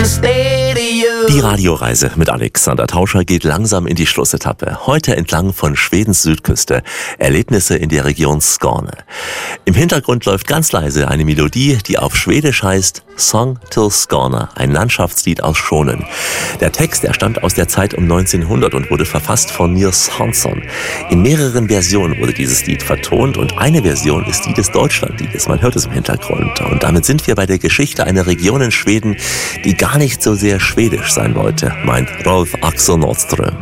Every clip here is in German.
Die Radioreise mit Alexander Tauscher geht langsam in die Schlussetappe. Heute entlang von Schwedens Südküste. Erlebnisse in der Region Skåne. Im Hintergrund läuft ganz leise eine Melodie, die auf Schwedisch heißt Song till Skåne, ein Landschaftslied aus Skåne. Der Text, der stammt aus der Zeit um 1900 und wurde verfasst von Nils Hansson. In mehreren Versionen wurde dieses Lied vertont und eine Version ist die des Deutschlandliedes. Man hört es im Hintergrund. Und damit sind wir bei der Geschichte einer Region in Schweden, die gar nicht so sehr schwedisch sein wollte, meint Rolf Axel Nordström.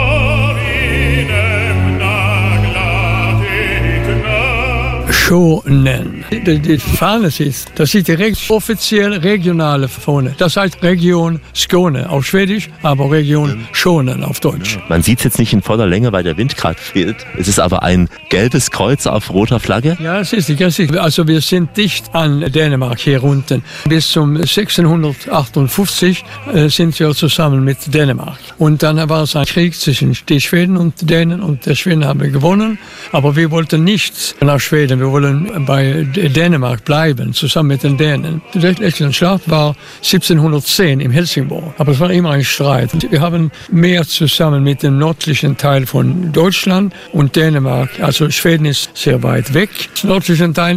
Skånen. Die Fahne ist, das ist die offiziell regionale Fahne. Das heißt Region Skåne auf Schwedisch, aber Region Skåne auf Deutsch. Man sieht es jetzt nicht in voller Länge, weil der Wind gerade fehlt. Es ist aber ein gelbes Kreuz auf roter Flagge. Ja, es ist. Also wir sind dicht an Dänemark hier unten. Bis zum 1658 sind wir zusammen mit Dänemark. Und dann war es ein Krieg zwischen den Schweden und Dänen und die Schweden haben gewonnen. Aber wir wollten nicht nach Schweden. Wir wollen bei Dänemark bleiben, zusammen mit den Dänen. Der letzte Schlacht war 1710 in Helsingborg, aber es war immer ein Streit. Wir haben mehr zusammen mit dem nördlichen Teil von Deutschland und Dänemark, also Schweden ist sehr weit weg. Der nördliche Teil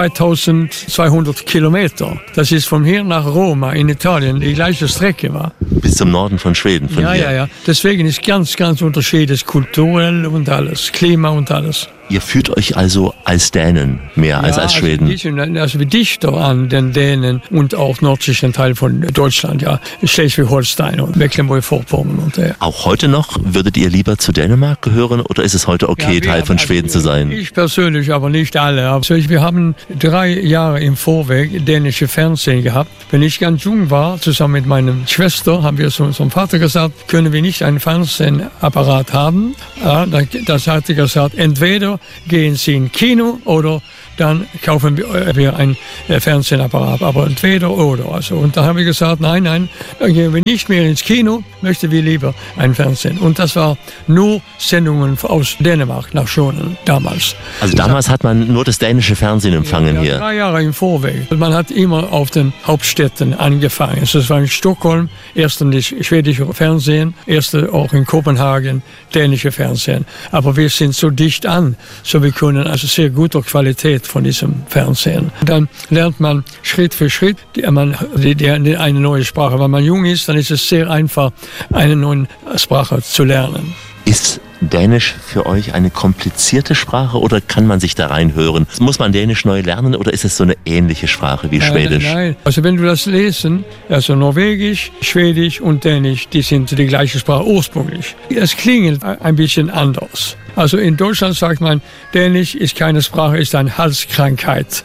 2200 Kilometer. Das ist von hier nach Rom in Italien die gleiche Strecke war. Bis zum Norden von Schweden, von hier. Ja. Deswegen ist ganz unterschiedlich, kulturell und alles, Klima und alles. Ihr fühlt euch also als Dänen mehr als Schweden? Also wir dichter an den Dänen und auch nördlichen Teil von Deutschland, ja, Schleswig-Holstein und Mecklenburg-Vorpommern. Auch heute noch, würdet ihr lieber zu Dänemark gehören oder ist es heute okay, Teil von Schweden zu sein? Ich persönlich, aber nicht alle. Also wir haben 3 Jahre im Vorweg dänische Fernsehen gehabt. Wenn ich ganz jung war, zusammen mit meiner Schwester, haben wir zu unserem Vater gesagt, können wir nicht einen Fernsehapparat haben. Ja, das hat er gesagt, entweder gehen Sie ins Kino oder dann kaufen wir einen Fernsehapparat, aber entweder oder. Also, und da haben wir gesagt, nein, dann gehen wir nicht mehr ins Kino, möchten wir lieber ein Fernsehen. Und das war nur Sendungen aus Dänemark nach Schonen damals. Also damals hat man nur das dänische Fernsehen empfangen hier? 3 Jahre im Vorweg. Man hat immer auf den Hauptstädten angefangen. Also es war in Stockholm, erst das schwedische Fernsehen, erst auch in Kopenhagen dänische Fernsehen. Aber wir sind so dicht an, so wir können also sehr gute Qualität von diesem Fernsehen. Dann lernt man Schritt für Schritt eine neue Sprache. Wenn man jung ist, dann ist es sehr einfach, eine neue Sprache zu lernen. Ist Dänisch für euch eine komplizierte Sprache oder kann man sich da reinhören? Muss man Dänisch neu lernen oder ist es so eine ähnliche Sprache wie Schwedisch? Nein. Also wenn du das lesen, also Norwegisch, Schwedisch und Dänisch, die sind die gleiche Sprache ursprünglich. Es klingt ein bisschen anders. Also in Deutschland sagt man, Dänisch ist keine Sprache, ist eine Halskrankheit.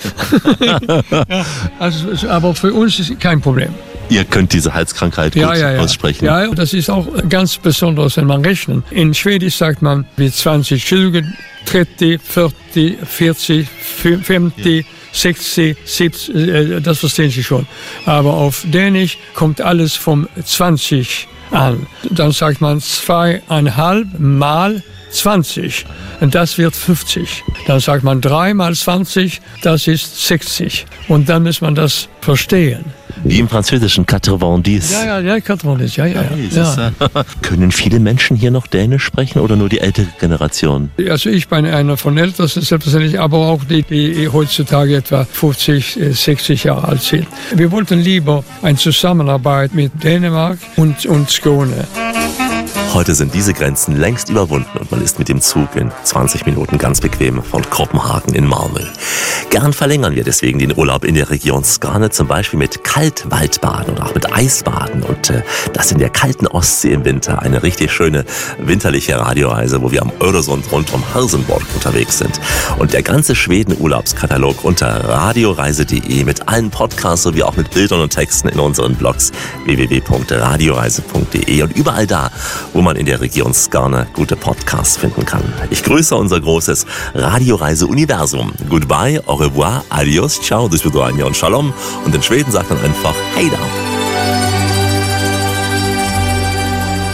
Aber für uns ist kein Problem. Ihr könnt diese Halskrankheit gut aussprechen. Ja, das ist auch ganz besonders, wenn man rechnet. In Schwedisch sagt man wie 20, 20, 30, 40, 40, 50, 60, 70, das verstehen Sie schon. Aber auf Dänisch kommt alles vom 20 an. Dann sagt man 2,5 mal 20 und das wird 50. Dann sagt man 3 mal 20, das ist 60. Und dann muss man das verstehen. Wie im Französischen, 90. Ja, 90, ja. Können viele Menschen hier noch Dänisch sprechen oder nur die ältere Generation? Also ich bin einer von Ältesten, selbstverständlich, aber auch die heutzutage etwa 50, 60 Jahre alt sind. Wir wollten lieber eine Zusammenarbeit mit Dänemark und Skåne. Heute sind diese Grenzen längst überwunden und man ist mit dem Zug in 20 Minuten ganz bequem von Kopenhagen in Malmö. Gern verlängern wir deswegen den Urlaub in der Region Skåne, zum Beispiel mit Kaltwaldbaden und auch mit Eisbaden und das in der kalten Ostsee im Winter. Eine richtig schöne winterliche Radioreise, wo wir am Öresund rund um Helsingborg unterwegs sind. Und der ganze Schweden-Urlaubskatalog unter radioreise.de mit allen Podcasts sowie auch mit Bildern und Texten in unseren Blogs www.radioreise.de und überall da, wo man in der Region Skåne gute Podcasts finden kann. Ich grüße unser großes Radioreise-Universum. Goodbye, au revoir, adios, ciao, do svidania und shalom. Und in Schweden sagt man einfach Hey da.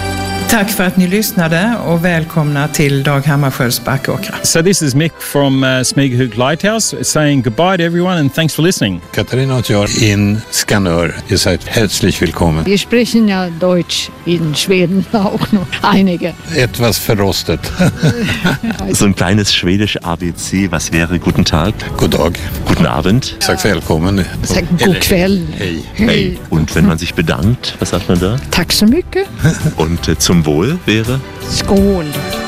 Tack för att ni lyssnade och välkomna till Dag Hammarskjölds Backåkra. So this is Mick from Smygehuk Lighthouse saying goodbye to everyone and thanks for listening. Katharina und jag in Skanör. Ihr seid herzlich willkommen. Wir sprechen ja Deutsch in Schweden auch noch einige. Etwas verrostet. So ein kleines schwedisch ABC, was wäre guten Tag? God dag. Guten Abend. Sagt välkommen. Sag god kväll. Hej. Hey. Und wenn man sich bedankt, was sagt man da? Tack så mycket. Und zum Wohl wäre? Skål.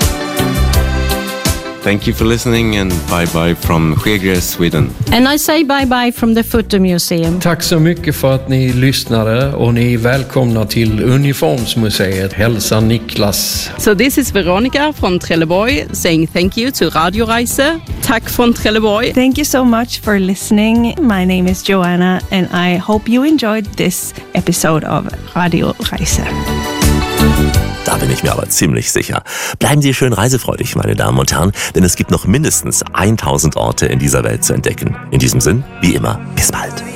Thank you for listening and bye-bye from Skägres, Sweden. And I say bye-bye from the Foto Museum. Tack så mycket för att ni lyssnade och ni är välkomna till Uniformsmuseet. Hälsa Niklas. So this is Veronica from Trelleborg saying thank you to Radio Reise. Tack från Trelleborg. Thank you so much for listening. My name is Joanna and I hope you enjoyed this episode of Radio Reise. Da bin ich mir aber ziemlich sicher. Bleiben Sie schön reisefreudig, meine Damen und Herren, denn es gibt noch mindestens 1000 Orte in dieser Welt zu entdecken. In diesem Sinn, wie immer, bis bald.